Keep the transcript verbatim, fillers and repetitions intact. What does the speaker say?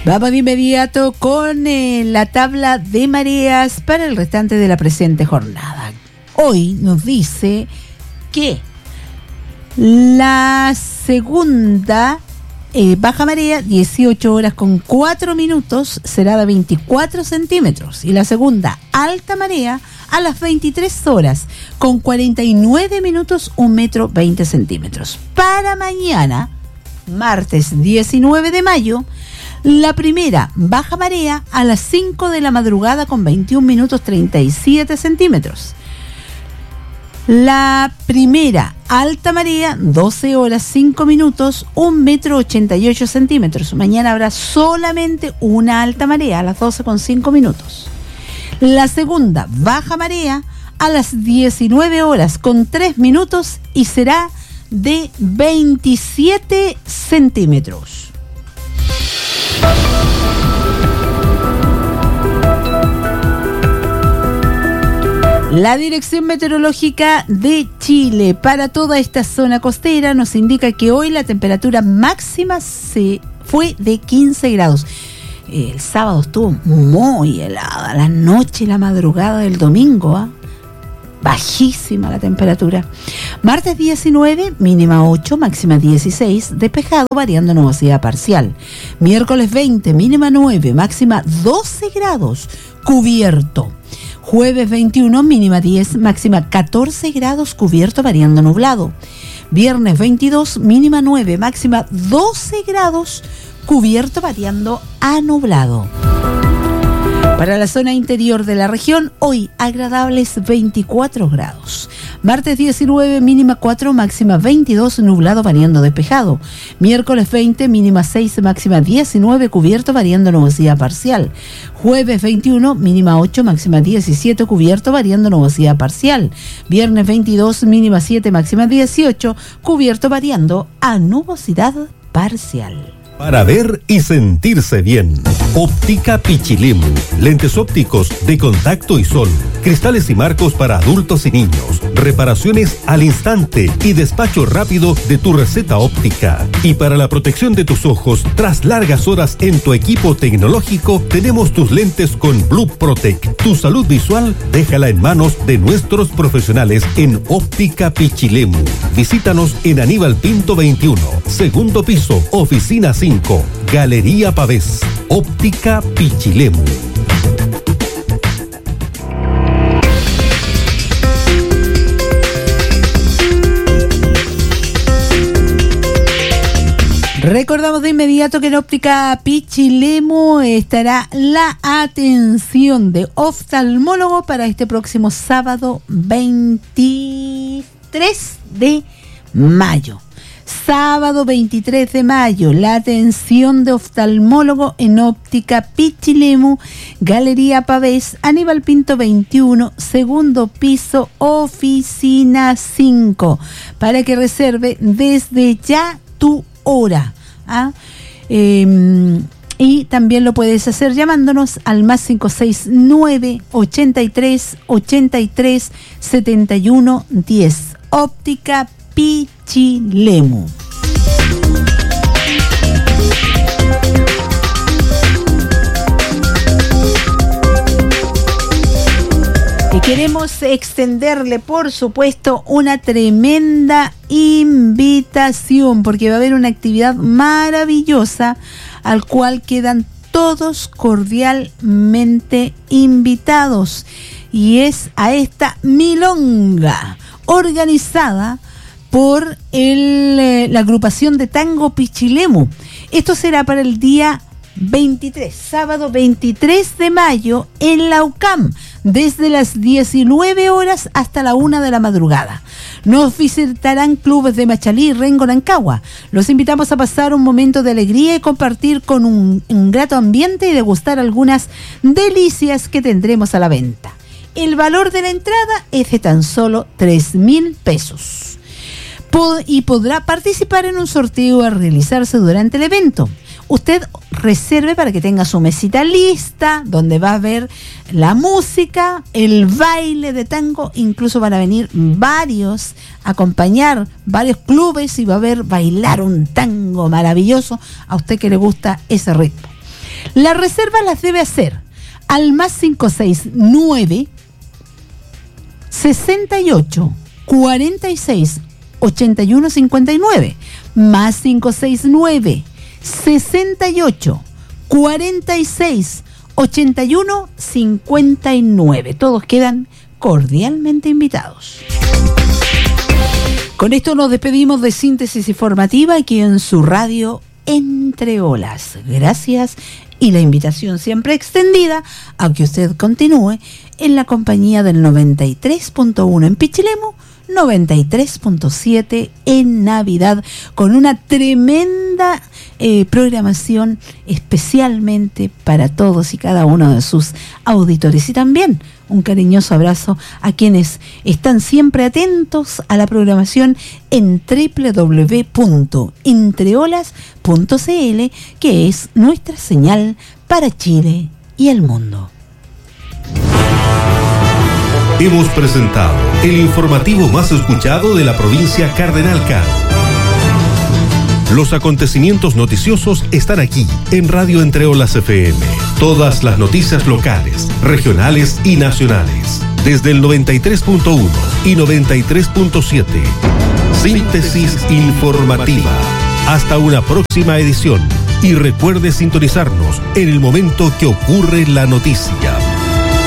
Vamos de inmediato con eh, la tabla de mareas para el restante de la presente jornada. Hoy nos dice que la segunda eh, baja marea, dieciocho horas con cuatro minutos, será de veinticuatro centímetros. Y la segunda alta marea a las veintitrés horas con cuarenta y nueve minutos, un metro veinte centímetros. Para mañana, martes diecinueve de mayo, la primera baja marea a las cinco de la madrugada con veintiún minutos treinta y siete centímetros. La primera alta marea, doce horas cinco minutos, un metro ochenta y ocho centímetros. Mañana habrá solamente una alta marea a las doce con cinco minutos. La segunda baja marea a las diecinueve horas con tres minutos y será de veintisiete centímetros. La Dirección Meteorológica de Chile para toda esta zona costera nos indica que hoy la temperatura máxima se fue de quince grados. El sábado estuvo muy helada, la noche y la madrugada del domingo, ¿eh? Bajísima la temperatura. Martes diecinueve, mínima ocho, máxima dieciséis, despejado, variando nubosidad parcial. Miércoles veinte, mínima nueve, máxima doce grados, cubierto. Jueves veintiuno, mínima diez, máxima catorce grados, cubierto, variando nublado. Viernes veintidós, mínima nueve, máxima doce grados, cubierto, variando a nublado. Para la zona interior de la región, hoy agradables veinticuatro grados. Martes diecinueve, mínima cuatro, máxima veintidós, nublado, variando despejado. Miércoles veinte, mínima seis, máxima diecinueve, cubierto, variando nubosidad parcial. Jueves veintiuno, mínima ocho, máxima diecisiete, cubierto, variando nubosidad parcial. Viernes veintidós, mínima siete, máxima dieciocho, cubierto, variando a nubosidad parcial. Para ver y sentirse bien. Óptica Pichilemu. Lentes ópticos de contacto y sol. Cristales y marcos para adultos y niños. Reparaciones al instante y despacho rápido de tu receta óptica. Y para la protección de tus ojos, tras largas horas en tu equipo tecnológico, tenemos tus lentes con Blue Protect. Tu salud visual, déjala en manos de nuestros profesionales en Óptica Pichilemu. Visítanos en Aníbal Pinto veintiuno, segundo piso, oficina cinco, Galería Pavés. Óptica Pichilemu. Recordamos de inmediato que en Óptica Pichilemu estará la atención de oftalmólogo para este próximo sábado veintitrés de mayo. Sábado veintitrés de mayo, la atención de oftalmólogo en Óptica Pichilemu, Galería Pavés, Aníbal Pinto veintiuno, segundo piso, oficina cinco, para que reserve desde ya tu hora. ¿Ah? Eh, y también lo puedes hacer llamándonos al más cinco seis nueve, ochenta y tres, ochenta y tres, setenta y uno, diez. Óptica Pichilemu. Y queremos extenderle, por supuesto, una tremenda invitación, porque va a haber una actividad maravillosa al cual quedan todos cordialmente invitados, y es a esta milonga organizada por el, eh, la agrupación de Tango Pichilemu. Esto será para el día veintitrés, sábado veintitrés de mayo en la U C A M, desde las diecinueve horas hasta la una de la madrugada. Nos visitarán clubes de Machalí y Rengo, Rancagua. Los invitamos a pasar un momento de alegría y compartir con un, un grato ambiente y degustar algunas delicias que tendremos a la venta. El valor de la entrada es de tan solo tres mil pesos. Pod- y podrá participar en un sorteo a realizarse durante el evento. Usted reserve para que tenga su mesita lista, donde va a ver la música, el baile de tango, incluso van a venir varios a acompañar, varios clubes, y va a ver bailar un tango maravilloso a usted que le gusta ese ritmo. Las reservas las debe hacer al más cinco seis nueve, sesenta y ocho, cuarenta y seis, ochenta y uno cincuenta y nueve, más cinco seis nueve, sesenta y ocho, cuarenta y seis, ochenta y uno cincuenta y nueve. Todos quedan cordialmente invitados. Con esto nos despedimos de Síntesis Informativa aquí en su radio Entre Olas. Gracias y la invitación siempre extendida a que usted continúe en la compañía del noventa y tres punto uno en Pichilemu, noventa y tres punto siete en Navidad, con una tremenda eh, programación especialmente para todos y cada uno de sus auditores. Y también un cariñoso abrazo a quienes están siempre atentos a la programación en doble u doble u doble u punto entreolas punto c l, que es nuestra señal para Chile y el mundo. Hemos presentado el informativo más escuchado de la provincia Cardenal-Cal. Los acontecimientos noticiosos están aquí en Radio Entre Olas F M. Todas las noticias locales, regionales y nacionales. Desde el noventa y tres punto uno y noventa y tres punto siete. Síntesis informativa. Hasta una próxima edición. Y recuerde sintonizarnos en el momento que ocurre la noticia.